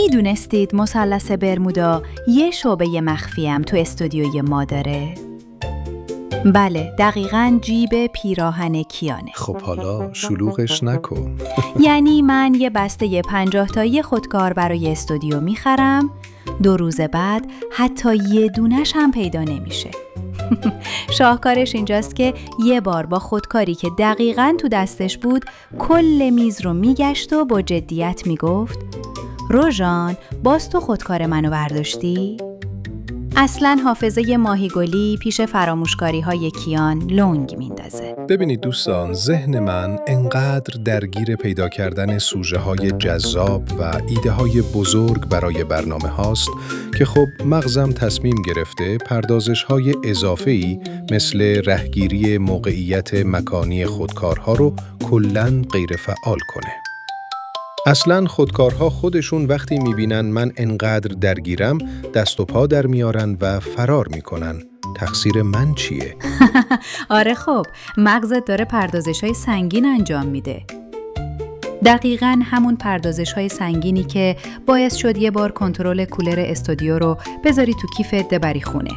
میدونستید مثلث برمودا یه شعبه مخفیم تو استودیوی ما داره؟ بله، دقیقاً جیب پیراهن کیانه. خب حالا شلوغش نکن. یعنی من یه بسته 50 تایی خودکار برای استودیو میخرم، 2 روز بعد حتی یه دونش هم پیدا نمیشه. شاهکارش اینجاست که یه بار با خودکاری که دقیقاً تو دستش بود کل میز رو میگشت و با جدیت میگفت روژان، باز تو خودکار منو برداشتی؟ اصلاً حافظه ماهیگلی پیش فراموشکاری های کیان لنگ میندازه. ببینید دوستان، ذهن من انقدر درگیر پیدا کردن سوژه های جذاب و ایده های بزرگ برای برنامه هاست که خب مغزم تصمیم گرفته پردازش های اضافه‌ای مثل رهگیری موقعیت مکانی خودکارها رو کلاً غیر فعال کنه. اصلاً خودکارها خودشون وقتی میبینن من انقدر درگیرم دست و پا در میارن و فرار میکنن. تقصیر من چیه؟ آره خب، مغزت داره پردازش‌های سنگین انجام میده. دقیقاً همون پردازش‌های سنگینی که باعث شد یه بار کنترل کولر استودیو رو بذاری تو کیفت ببری خونه.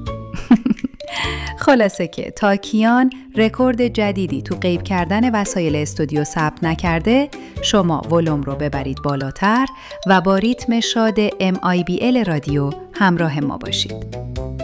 خلاصه که تا کیان رکورد جدیدی تو غیب کردن وسایل استودیو ثبت نکرده، شما ولوم رو ببرید بالاتر و با ریتم شاد MIBL رادیو همراه ما باشید.